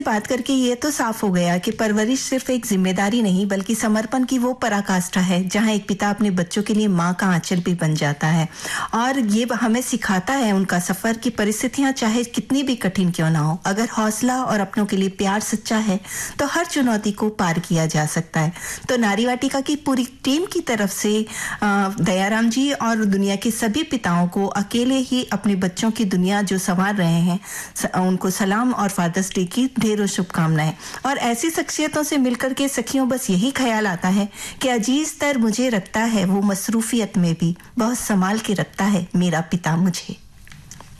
बात करके ये तो साफ हो गया कि परवरिश सिर्फ एक जिम्मेदारी नहीं बल्कि समर्पण की वो पराकाष्ठा है जहां एक पिता अपने बच्चों के लिए माँ का आंचल भी बन जाता है। और ये हमें सिखाता है उनका सफर की परिस्थितियां चाहे कितनी भी कठिन क्यों ना हो, अगर हौसला और अपनों के लिए प्यार सच्चा है तो हर चुनौती को पार किया जा सकता है। तो नारी वाटिका की पूरी टीम की तरफ से दयाराम जी और दुनिया के सभी पिताओं को अकेले ही अपने बच्चों की दुनिया जो संवार रहे हैं उनको सलाम और फादर्स डे की ढेरों शुभकामनाएं। और ऐसी शख्सियतों से मिलकर के सखियों बस यही ख्याल आता है कि अजीज तर मुझे रखता है वो मसरूफियत में भी बहुत संभाल के रखता है मेरा पिता मुझे।